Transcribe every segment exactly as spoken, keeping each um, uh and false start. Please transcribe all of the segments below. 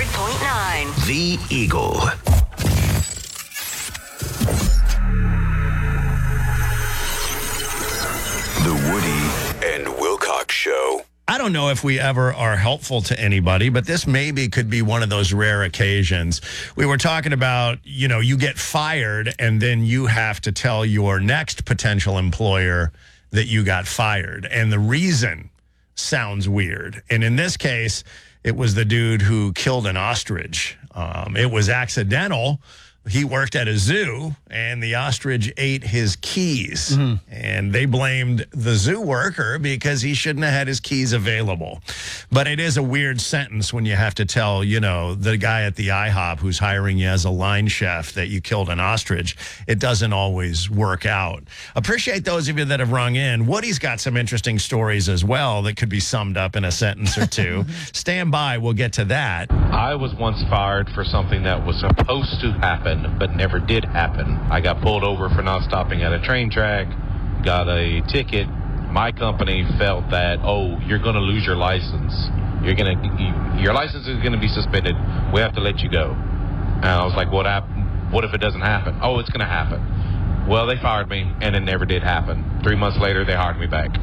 hundred point nine. The Eagle. The Woody and Wilcox Show. I don't know if we ever are helpful to anybody, but this maybe could be one of those rare occasions. We were talking about, you know, you get fired and then you have to tell your next potential employer that you got fired. And the reason sounds weird. And in this case, it was the dude who killed an ostrich. Um, it was accidental. He worked at a zoo, and the ostrich ate his keys. Mm-hmm. And they blamed the zoo worker because he shouldn't have had his keys available. But it is a weird sentence when you have to tell, you know, the guy at the IHOP who's hiring you as a line chef that you killed an ostrich. It doesn't always work out. Appreciate those of you that have rung in. Woody's got some interesting stories as well that could be summed up in a sentence or two. Stand by. We'll get to that. I was once fired for something that was supposed to happen but never did happen. I got pulled over for not stopping at a train track, got a ticket. My company felt that, oh, you're going to lose your license. You're going to, your license is going to be suspended. We have to let you go. And I was like, what hap- What if it doesn't happen? Oh, it's going to happen. Well, they fired me, and it never did happen. Three months later, they hired me back.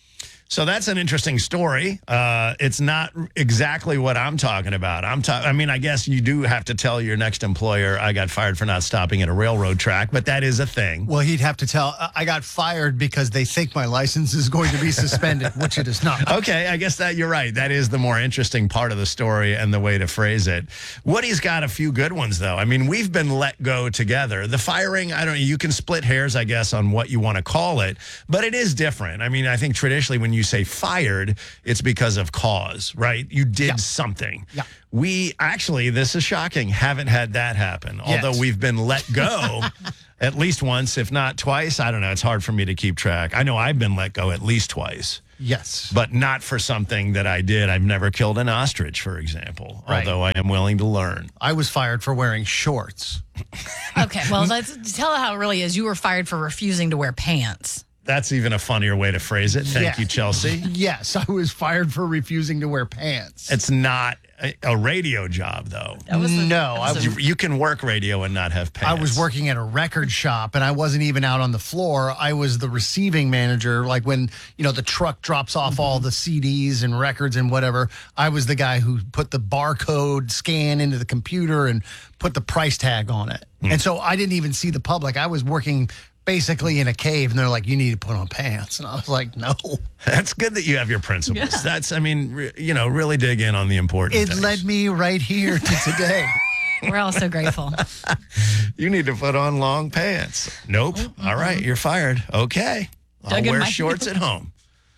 So that's an interesting story. Uh, it's not exactly what I'm talking about. I'm ta- I mean, I guess you do have to tell your next employer, I got fired for not stopping at a railroad track, but that is a thing. Well, he'd have to tell, I got fired because they think my license is going to be suspended, which it is not. Okay, I guess that you're right. That is the more interesting part of the story and the way to phrase it. Woody's got a few good ones, though. I mean, we've been let go together. The firing, I don't know, you can split hairs, I guess, on what you want to call it, but it is different. I mean, I think traditionally when you say fired, it's because of cause, right? You did yeah. something. Yeah. We actually, this is shocking, haven't had that happen. Yes. Although we've been let go at least once, if not twice. I don't know. It's hard for me to keep track. I know I've been let go at least twice. Yes. But not for something that I did. I've never killed an ostrich, for example, right. Although I am willing to learn. I was fired for wearing shorts. Okay, well, let's tell how it really is. You were fired for refusing to wear pants. That's even a funnier way to phrase it. Thank yeah. you, Chelsea. Yes, I was fired for refusing to wear pants. It's not a, a radio job, though. That was a, no. That was a, you, you can work radio and not have pants. I was working at a record shop, and I wasn't even out on the floor. I was the receiving manager. Like when, you know, the truck drops off mm-hmm. all the C Ds and records and whatever, I was the guy who put the barcode scan into the computer and put the price tag on it. Mm. And so I didn't even see the public. I was working basically in a cave, and they're like, you need to put on pants. And I was like, no. That's good that you have your principles. Yeah. That's, I mean, re, you know, really dig in on the important It things. led me right here to today. We're all so grateful. You need to put on long pants. Nope. Mm-hmm. All right, you're fired. Okay. I'll Dug wear shorts at home.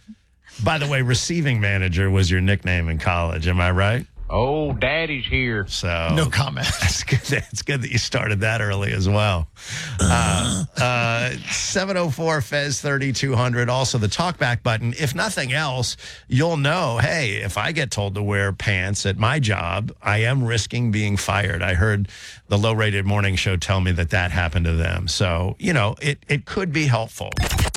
By the way, receiving manager was your nickname in college. Am I right? Oh, Daddy's here. So no comment. It's good. It's good that you started that early as well. Uh, uh, seven oh four Fez thirty-two hundred. Also the talkback button. If nothing else, you'll know, hey, if I get told to wear pants at my job, I am risking being fired. I heard the low-rated morning show tell me that that happened to them. So, you know, it, it could be helpful.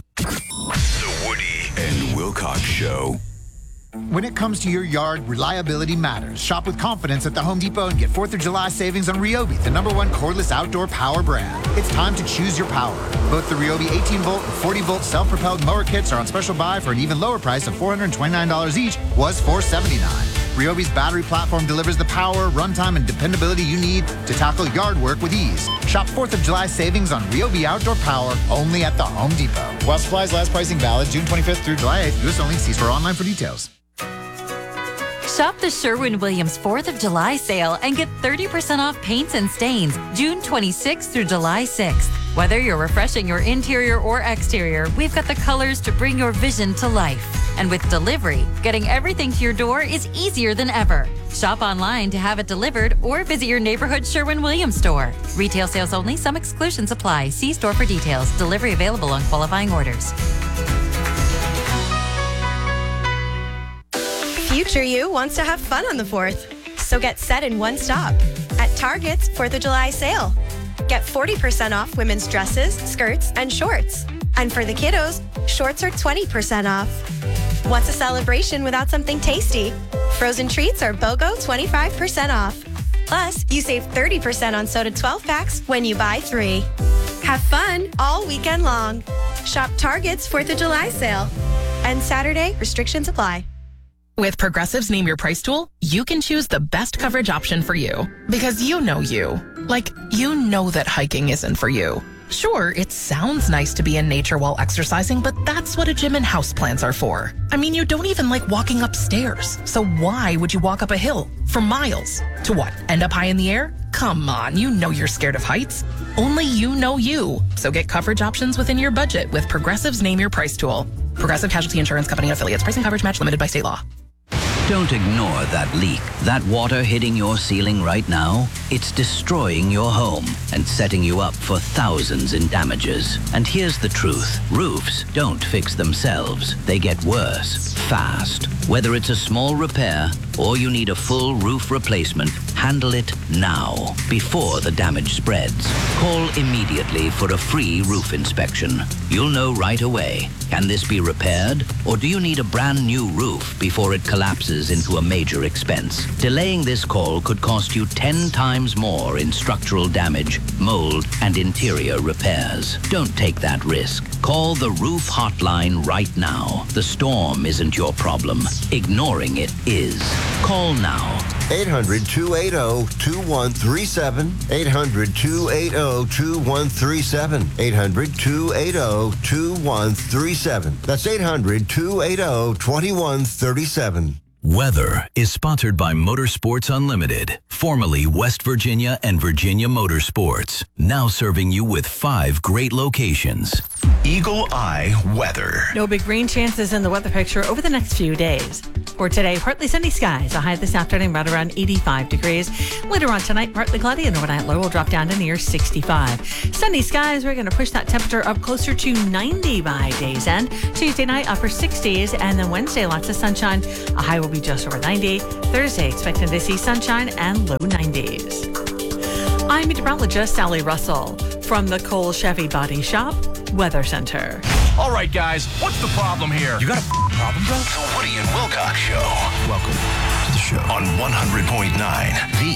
The Woody and Wilcox Show. When it comes to your yard, reliability matters. Shop with confidence at the Home Depot and get fourth of July savings on Ryobi, the number one cordless outdoor power brand. It's time to choose your power. Both the Ryobi eighteen volt and forty volt self-propelled mower kits are on special buy for an even lower price of four hundred twenty-nine dollars each, was four hundred seventy-nine dollars. Ryobi's battery platform delivers the power, runtime, and dependability you need to tackle yard work with ease. Shop fourth of July savings on Ryobi outdoor power only at the Home Depot. While supplies last, pricing valid June twenty-fifth through July eighth. U S only. See store online for details. Shop the Sherwin-Williams fourth of July sale and get thirty percent off paints and stains June twenty-sixth through July sixth. Whether you're refreshing your interior or exterior, we've got the colors to bring your vision to life. And with delivery, getting everything to your door is easier than ever. Shop online to have it delivered or visit your neighborhood Sherwin-Williams store. Retail sales only. Some exclusions apply. See store for details. Delivery available on qualifying orders. Future you wants to have fun on the fourth. So get set in one stop at Target's fourth of July sale. Get forty percent off women's dresses, skirts, and shorts. And for the kiddos, shorts are twenty percent off. What's a celebration without something tasty? Frozen treats are BOGO twenty-five percent off. Plus, you save thirty percent on soda twelve packs when you buy three. Have fun all weekend long. Shop Target's fourth of July sale. And Saturday, restrictions apply. With Progressive's Name Your Price tool, you can choose the best coverage option for you. Because you know you. Like, you know that hiking isn't for you. Sure, it sounds nice to be in nature while exercising, but that's what a gym and houseplants are for. I mean, you don't even like walking upstairs. So why would you walk up a hill for miles? To what, end up high in the air? Come on, you know you're scared of heights. Only you know you. So get coverage options within your budget with Progressive's Name Your Price tool. Progressive Casualty Insurance Company and affiliates. Pricing coverage match limited by state law. Don't ignore that leak. That water hitting your ceiling right now, it's destroying your home and setting you up for thousands in damages. And here's the truth. Roofs don't fix themselves. They get worse, fast. Whether it's a small repair or you need a full roof replacement, handle it now, before the damage spreads. Call immediately for a free roof inspection. You'll know right away. Can this be repaired? Or do you need a brand new roof before it collapses into a major expense? Delaying this call could cost you ten times more in structural damage, mold, and interior repairs. Don't take that risk. Call the roof hotline right now. The storm isn't your problem. Ignoring it is. Call now. eight hundred, two eight zero, two one three seven. eight hundred, two eight zero, two one three seven. eight hundred, two eight zero, two one three seven. That's eight hundred, two eight zero, two one three seven. Weather is sponsored by Motorsports Unlimited, formerly West Virginia and Virginia Motorsports, now serving you with five great locations. Eagle Eye Weather. No big rain chances in the weather picture over the next few days. For today, partly sunny skies. A high this afternoon right around eighty-five degrees. Later on tonight, partly cloudy and overnight low will drop down to near sixty-five. Sunny skies, we're going to push that temperature up closer to ninety by day's end. Tuesday night, upper sixties, and then Wednesday, lots of sunshine. A high will be just over ninety. Thursday, expecting to see sunshine and low nineties. I'm meteorologist Sally Russell from the Cole Chevy Body Shop Weather Center. All right, guys, what's the problem here? You got a problem, bro? The Woody and Wilcox Show. Welcome to the show On one hundred point nine, The